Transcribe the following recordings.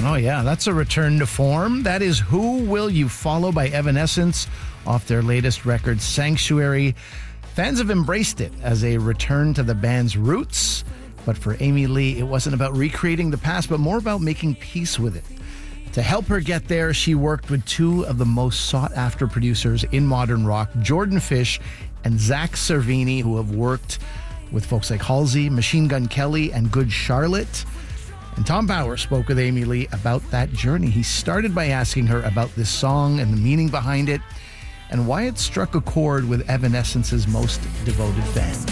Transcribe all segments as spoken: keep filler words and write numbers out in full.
Oh, yeah, that's a return to form. That is Who Will You Follow by Evanescence off their latest record, Sanctuary. Fans have embraced it as a return to the band's roots. But for Amy Lee, it wasn't about recreating the past, but more about making peace with it. To help her get there, she worked with two of the most sought-after producers in modern rock, Jordan Fish and Zach Cervini, who have worked with folks like Halsey, Machine Gun Kelly, and Good Charlotte. And Tom Power spoke with Amy Lee about that journey. He started by asking her about this song and the meaning behind it, and why it struck a chord with Evanescence's most devoted fans.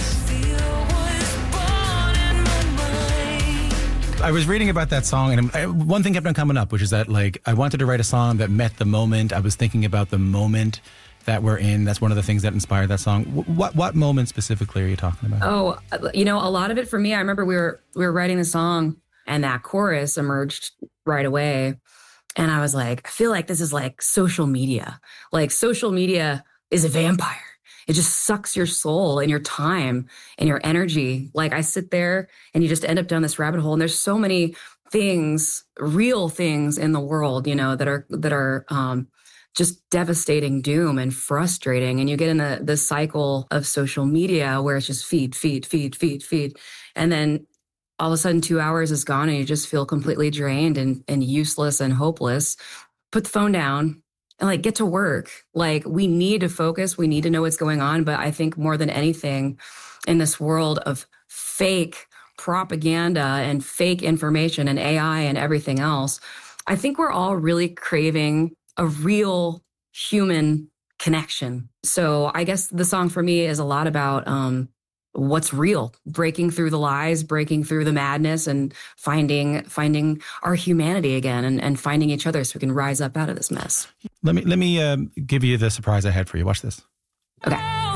I was reading about that song, and I, one thing kept on coming up, which is that, like, I wanted to write a song that met the moment. I was thinking about the moment that we're in. That's one of the things that inspired that song. What what moment specifically are you talking about? Oh, you know, a lot of it for me, I remember we were we were writing the song, and that chorus emerged right away. And I was like, I feel like this is like social media. Like, social media is a vampire. It just sucks your soul and your time and your energy. Like, I sit there and you just end up down this rabbit hole. And there's so many things, real things in the world, you know, that are that are um, just devastating doom and frustrating. And you get in the the cycle of social media where it's just feed, feed, feed, feed, feed. And then all of a sudden two hours is gone and you just feel completely drained and, and useless and hopeless. Put the phone down. And like, get to work. Like, we need to focus. We need to know what's going on. But I think more than anything in this world of fake propaganda and fake information and A I and everything else, I think we're all really craving a real human connection. So I guess the song for me is a lot about um, what's real, breaking through the lies, breaking through the madness, and finding finding our humanity again, and, and finding each other so we can rise up out of this mess. Let me let me um, give you the surprise I had for you. Watch this. Okay. Yeah,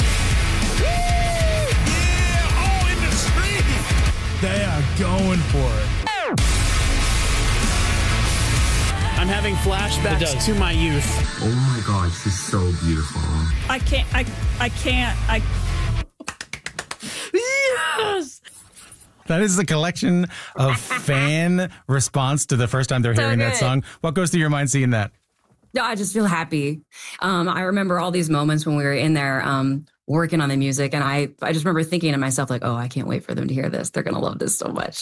all in the street. They are going for it. I'm having flashbacks to my youth. Oh my God, she's so beautiful. I can't, I, I can't, I... Yes! That is the collection of fan response to the first time they're So hearing that good. song. What goes through your mind seeing that? No, I just feel happy. Um, I remember all these moments when we were in there um, working on the music. And I, I just remember thinking to myself, like, oh, I can't wait for them to hear this. They're going to love this so much.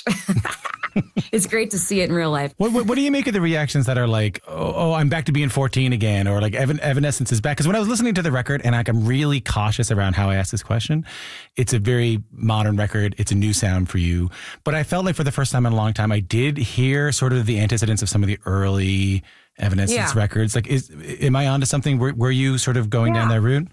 It's great to see it in real life. What, what what do you make of the reactions that are like, oh, oh I'm back to being fourteen again, or like Evan, Evanescence is back? Because when I was listening to the record, and like, I'm really cautious around how I ask this question, it's a very modern record. It's a new sound for you. But I felt like for the first time in a long time, I did hear sort of the antecedents of some of the early Evanescence Yeah. records. Like, is am I onto something? Were, were you sort of going Yeah. down that route?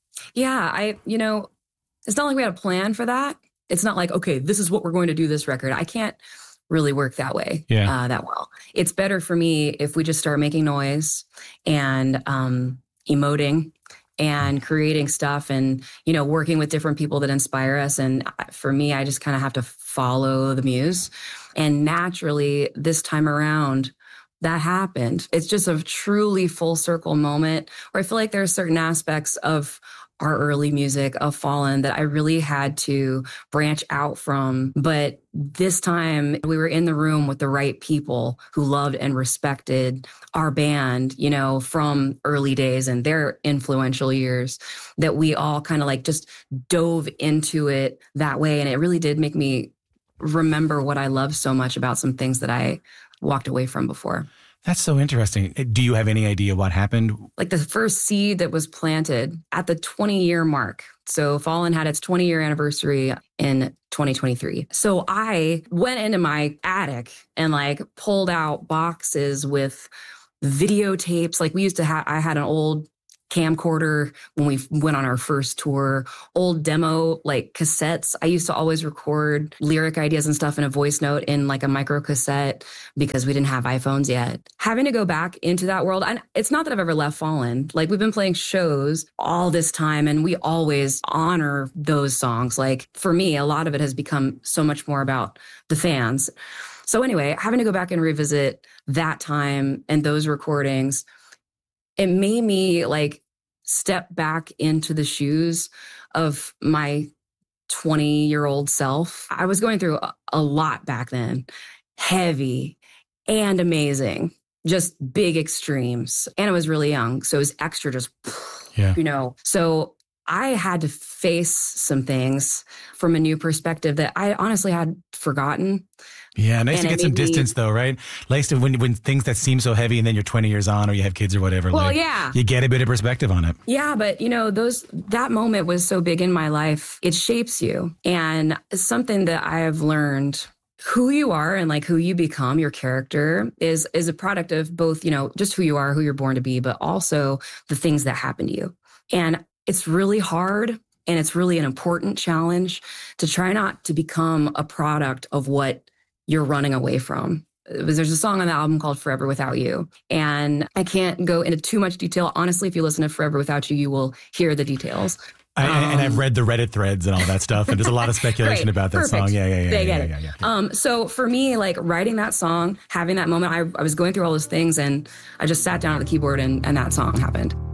Yeah, I, you know, it's not like we had a plan for that. It's not like, okay, this is what we're going to do this record. I can't really work that way, Yeah. uh, that well. It's better for me if we just start making noise and um, emoting and creating stuff and, you know, working with different people that inspire us. And for me, I just kind of have to follow the muse. And naturally, this time around, that happened. It's just a truly full circle moment where I feel like there are certain aspects of our early music of Fallen that I really had to branch out from. But this time we were in the room with the right people who loved and respected our band, you know, from early days and their influential years, that we all kind of like just dove into it that way. And it really did make me remember what I love so much about some things that I walked away from before. That's so interesting. Do you have any idea what happened? Like the first seed that was planted at the twenty year mark. So Fallen had its twenty year anniversary in twenty twenty-three. So I went into my attic and like pulled out boxes with videotapes. Like we used to have, I had an old camcorder when we went on our first tour, old demo like cassettes. I used to always record lyric ideas and stuff in a voice note in like a micro cassette because we didn't have iPhones yet. Having to go back into that world, and it's not that I've ever left Fallen. Like we've been playing shows all this time and we always honor those songs. Like for me, a lot of it has become so much more about the fans. So anyway, having to go back and revisit that time and those recordings, it made me like step back into the shoes of my twenty year old self. I was going through a, a lot back then, heavy. and amazing. Just big extremes. And I was really young. So it was extra just, yeah. you know. So I had to face some things from a new perspective that I honestly had forgotten. Yeah, nice and to get some me, distance though, right? Nice to when when things that seem so heavy and then you're twenty years on or you have kids or whatever. Well, like, yeah. You get a bit of perspective on it. Yeah, but you know, those that moment was so big in my life. It shapes you. And something that I have learned, who you are and like who you become, your character is is a product of both, you know, just who you are, who you're born to be, but also the things that happen to you. And it's really hard and it's really an important challenge to try not to become a product of what you're running away from. There's a song on the album called Forever Without You. And I can't go into too much detail. Honestly, if you listen to Forever Without You, you will hear the details. I, um, and I've read the Reddit threads and all that stuff. And there's a lot of speculation right, about that perfect. song. Yeah, yeah, yeah. They yeah, get yeah, it. yeah, yeah. Um, so for me, like writing that song, having that moment, I, I was going through all those things and I just sat down at the keyboard and, and that song happened.